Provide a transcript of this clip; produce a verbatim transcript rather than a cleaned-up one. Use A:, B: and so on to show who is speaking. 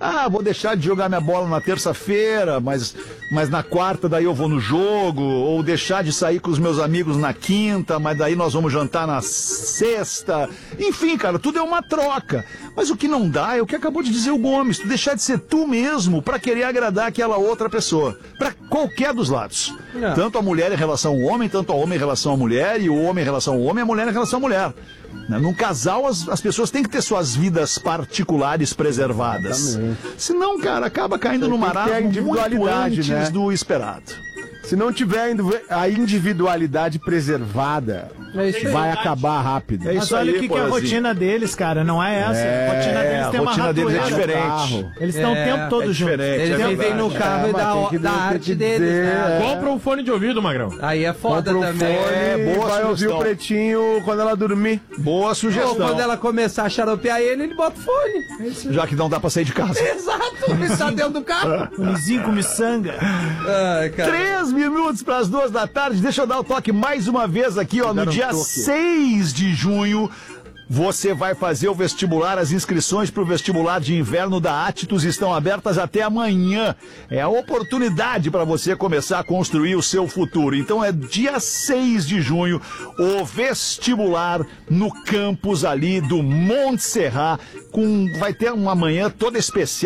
A: Ah, vou deixar de jogar minha bola na terça-feira, mas, mas na quarta daí eu vou no jogo, ou deixar de sair com os meus amigos na quinta, mas daí nós vamos jantar na sexta. Enfim, cara, tudo é uma troca. Mas o que não dá é o que acabou de dizer o Gomes, tu deixar de ser tu mesmo pra querer agradar aquela outra pessoa. Pra qualquer dos lados. Não. Tanto a mulher em relação ao homem, tanto a homem em relação à mulher, e o homem em relação ao homem, e a mulher em relação à mulher. Num casal, as, as pessoas têm que ter suas vidas particulares preservadas. Exatamente. Senão, cara, acaba caindo no marasmo muito antes, né, do esperado.
B: Se não tiver a individualidade preservada, é vai acabar rápido.
C: É Mas olha aí, o que, que é a rotina deles, cara. Não é essa. É, a rotina deles tem uma rotina deles é diferente. Eles estão é, o tempo todo é juntos.
D: Eles é vivem no carro é, e da, da arte deles. Né?
E: Compra um fone de ouvido, Magrão.
D: Aí é foda
B: Compra
D: também.
B: Um fone, é, boa vai sugestão. Ouvir o Pretinho quando ela dormir.
A: Boa sugestão. Ou
D: quando ela começar a xaropear ele, ele bota o fone.
A: É já que não dá pra sair de casa.
D: Exato. Ele tá dentro do carro.
C: O Lizinho com miçanga.
A: Ai, cara. Três minutos para as duas da tarde. Deixa eu dar o toque mais uma vez aqui, ó. No dia seis de junho, você vai fazer o vestibular. As inscrições para o vestibular de inverno da Atitus estão abertas até amanhã. É a oportunidade para você começar a construir o seu futuro. Então é dia seis de junho, o vestibular no campus ali do Monte Serrat. Com, vai ter uma manhã toda especial.